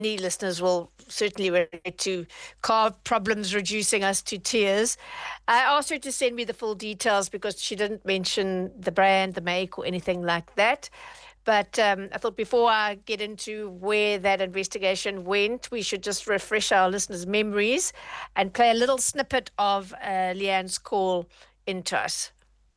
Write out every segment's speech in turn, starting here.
listeners will certainly relate to car problems reducing us to tears. I asked her to send me the full details because she didn't mention the brand, the make, or anything like that. But I thought before I get into where that investigation went, we should just refresh our listeners' memories and play a little snippet of Leanne's call into us.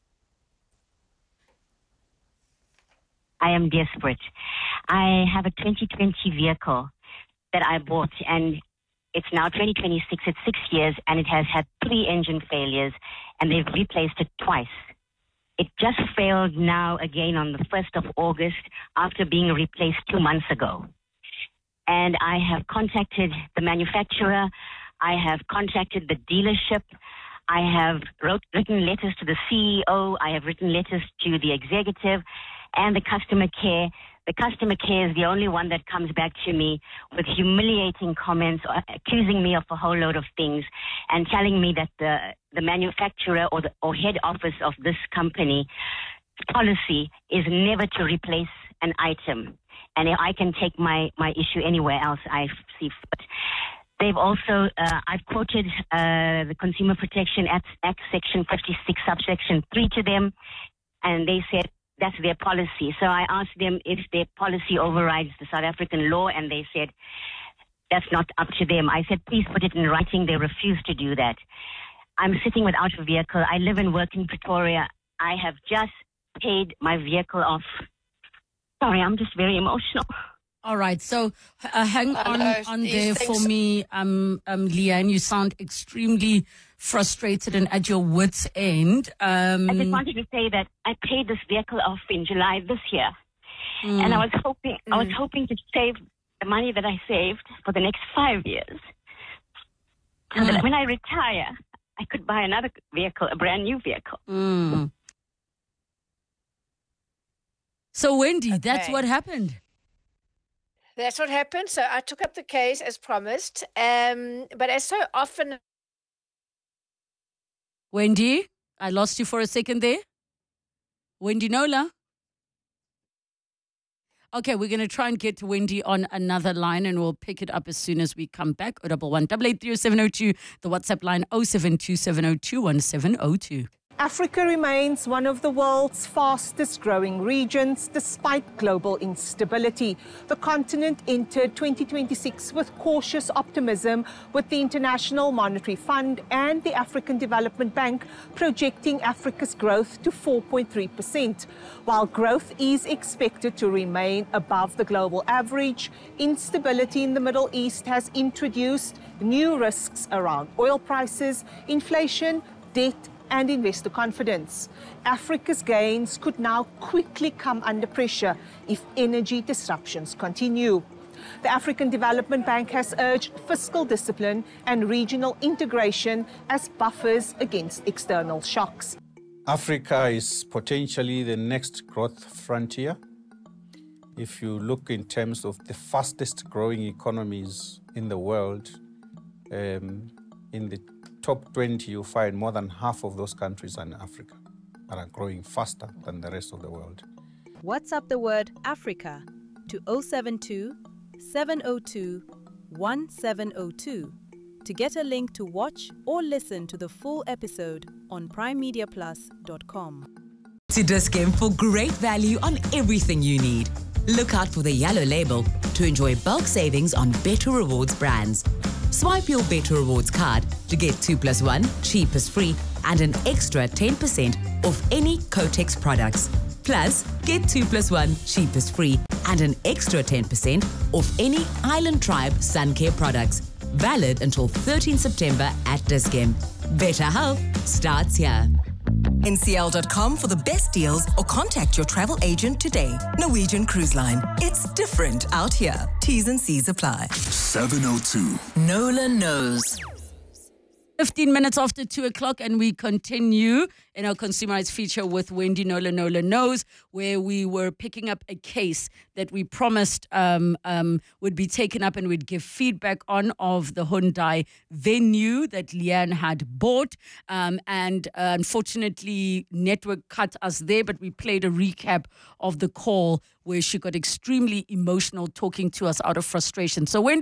I am desperate. I have a 2020 vehicle that I bought, and it's now 2026. It's 6 years, and it has had 3 engine failures, and they've replaced it twice. It just failed now again on the 1st of August after being replaced 2 months ago. And I have contacted the manufacturer. I have contacted the dealership. I have written letters to the CEO. I have written letters to the executive and the customer care. The customer care is the only one that comes back to me with humiliating comments, accusing me of a whole load of things, and telling me that the manufacturer or head office of this company policy is never to replace an item. And I can take my issue anywhere else I see fit. They've also, I've quoted the Consumer Protection Act Section 56, subsection 3 to them, and they said that's their policy. So I asked them if their policy overrides the South African law, and they said that's not up to them. I said, please put it in writing. They refused to do that. I'm sitting without a vehicle. I live and work in Pretoria. I have just paid my vehicle off. Sorry, I'm just very emotional. All right, so hang on there for me, Leanne. You sound extremely frustrated and at your wit's end. I just wanted to say that I paid this vehicle off in July this year, and I was hoping to save the money that I saved for the next 5 years, so that when I retire, I could buy another vehicle, a brand new vehicle. So Wendy, that's what happened. That's what happened. So I took up the case as promised. But as so often... Wendy, I lost you for a second there. Wendy Nola. Okay, we're going to try and get Wendy on another line, and we'll pick it up as soon as we come back. 011 883 0702, the WhatsApp line 072 702 1702. Africa remains one of the world's fastest growing regions despite global instability. The continent entered 2026 with cautious optimism, with the International Monetary Fund and the African Development Bank projecting Africa's growth to 4.3%. While growth is expected to remain above the global average, instability in the Middle East has introduced new risks around oil prices, inflation, debt, and investor confidence. Africa's gains could now quickly come under pressure if energy disruptions continue. The African Development Bank has urged fiscal discipline and regional integration as buffers against external shocks. Africa is potentially the next growth frontier. If you look in terms of the fastest growing economies in the world, in the top 20, you find more than half of those countries are in Africa and are growing faster than the rest of the world. WhatsApp the word Africa to 072 702 1702 to get a link to watch or listen to the full episode on primemediaplus.com. To Dis-Chem for great value on everything you need. Look out for the yellow label to enjoy bulk savings on Better Rewards brands. Swipe your Better Rewards card to get 2+1 cheap is free and an extra 10% off any Cotex products. Plus, get 2+1 cheap is free and an extra 10% off any Island Tribe Sun Care products. Valid until 13 September at Dis-Chem. Better health starts here. NCL.com for the best deals or contact your travel agent today. Norwegian Cruise Line. It's different out here. T's and C's apply. 702. Nola knows. 15 minutes after 2 o'clock, and we continue in our Consumer Rights feature with Wendy Nola Knows, where we were picking up a case that we promised would be taken up and we'd give feedback on, of the Hyundai Venue that Leanne had bought. And unfortunately, network cut us there, but we played a recap of the call where she got extremely emotional talking to us out of frustration. So Wendy